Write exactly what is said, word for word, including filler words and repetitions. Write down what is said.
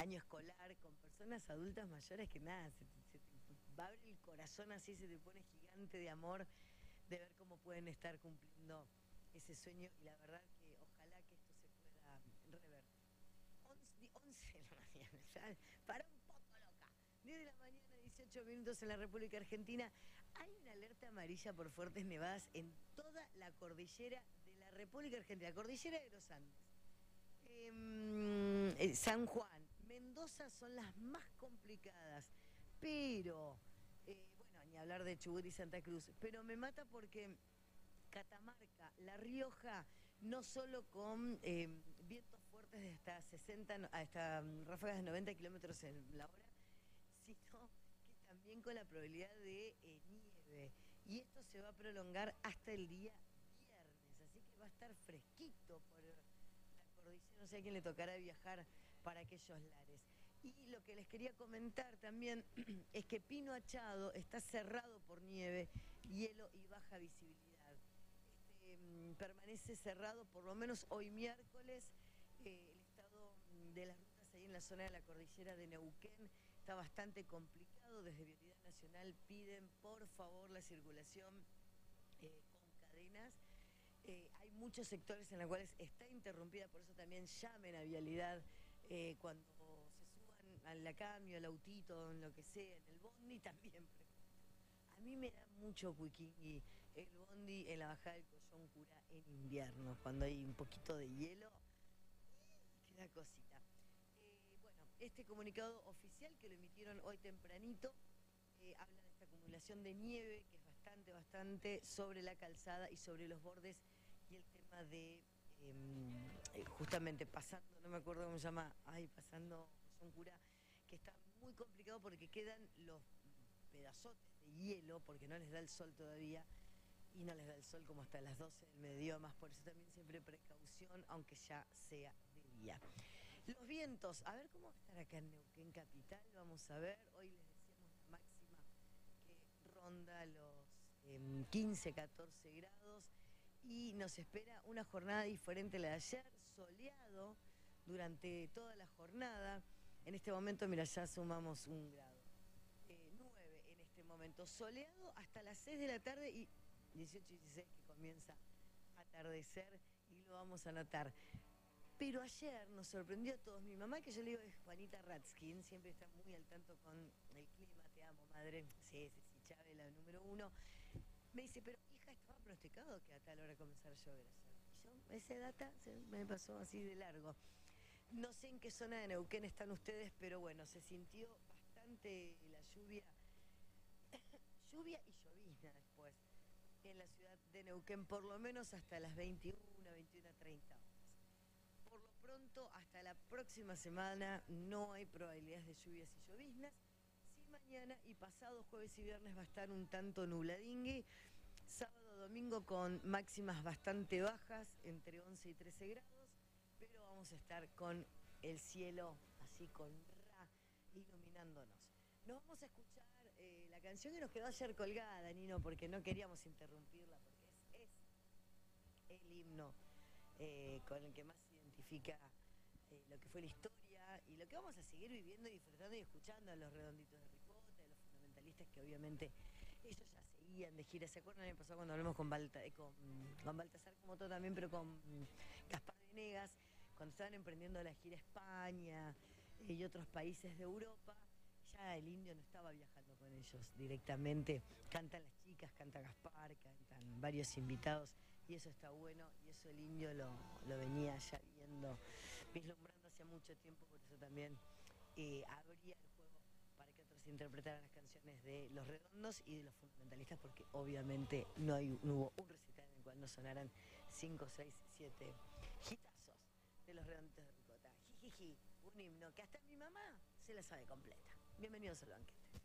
año escolar, con personas adultas mayores que nada, se, se te va a abrir el corazón así, se te pone gigante de amor de ver cómo pueden estar cumpliendo ese sueño y la verdad que ojalá que esto se pueda revertir. once de la mañana, ya, para un poco loca. diez de la mañana, dieciocho minutos en la República Argentina. Hay una alerta amarilla por fuertes nevadas en toda la cordillera de la República Argentina, la cordillera de los Andes. Eh, San Juan, Mendoza son las más complicadas, pero, eh, bueno, ni hablar de Chubut y Santa Cruz, pero me mata porque Catamarca, La Rioja, no solo con eh, vientos fuertes de hasta sesenta, hasta ráfagas de noventa kilómetros en la hora, sino que también con la probabilidad de eh, nieve. Y esto se va a prolongar hasta el día viernes, así que va a estar fresquito por la cordillera, no sé a quién le tocará viajar para aquellos lares. Y lo que les quería comentar también es que Pino Achado está cerrado por nieve, hielo y baja visibilidad. Este, permanece cerrado por lo menos hoy miércoles. Eh, el estado de las rutas ahí en la zona de la cordillera de Neuquén está bastante complicado. Desde Vialidad Nacional piden por favor la circulación eh, con cadenas. Eh, hay muchos sectores en los cuales está interrumpida, por eso también llamen a Vialidad eh, cuando se suban al cambio, al autito, en lo que sea, en el bondi también. A mí me da mucho cuiquingui el bondi en la bajada del Collón Cura en invierno, cuando hay un poquito de hielo, queda cosita. Eh, bueno, este comunicado oficial que lo emitieron hoy tempranito, eh, habla de esta acumulación de nieve, que es bastante, bastante sobre la calzada y sobre los bordes, y el tema de, eh, justamente pasando, no me acuerdo cómo se llama, ay, pasando Collón Cura, que está muy complicado porque quedan los pedazotes de hielo, porque no les da el sol todavía, y no les da el sol como hasta las doce del mediodía más, por eso también siempre precaución, aunque ya sea de día. Los vientos, a ver cómo va a estar acá en Neuquén Capital, vamos a ver, hoy les decíamos la máxima que ronda los eh, quince, catorce grados, y nos espera una jornada diferente a la de ayer, soleado durante toda la jornada. En este momento, mira, ya sumamos un grado. Eh, nueve en este momento, soleado hasta las seis de la tarde y dieciocho y dieciséis que comienza a atardecer y lo vamos a notar. Pero ayer nos sorprendió a todos. Mi mamá, que yo le digo es Juanita Ratskin, siempre está muy al tanto con el clima, te amo, madre. Sí, sí, sí, Chávez, la número uno. Me dice, pero hija, estaba pronosticado que a tal hora comenzara a llover ayer. Y yo, esa data se me pasó así de largo. No sé en qué zona de Neuquén están ustedes, pero bueno, se sintió bastante la lluvia, lluvia y llovizna después en la ciudad de Neuquén, por lo menos hasta las veintiuna, veintiuna treinta horas. Por lo pronto, hasta la próxima semana no hay probabilidades de lluvias y lloviznas. Sí, mañana y pasado, jueves y viernes, va a estar un tanto nubladingue. Sábado, domingo con máximas bastante bajas, entre once y trece grados, pero vamos a estar con el cielo así con ra iluminándonos. Nos vamos a escuchar eh, la canción que nos quedó ayer colgada, Nino, porque no queríamos interrumpirla, porque es, es el himno eh, con el que más se identifica eh, lo que fue la historia y lo que vamos a seguir viviendo y disfrutando y escuchando a los Redonditos de Ricota, a los fundamentalistas que obviamente ellos ya seguían de gira. ¿Se acuerdan el año pasado cuando hablamos con, Balta, eh, con, con Baltasar como todo también, pero con Gaspar Venegas, cuando estaban emprendiendo la gira a España eh, y otros países de Europa? Ya el indio no estaba viajando con ellos directamente. Cantan las chicas, canta Gaspar, cantan varios invitados y eso está bueno y eso el indio lo, lo venía ya viendo, vislumbrando hace mucho tiempo, por eso también eh, abría el juego para que otros interpretaran las canciones de Los Redondos y de los fundamentalistas, porque obviamente no, hay, no hubo un recital en el cual no sonaran cinco, seis, siete hitazos de Los Redonditos de Ricota. Jijiji, un himno que hasta mi mamá se la sabe completa. Bienvenidos al banquete.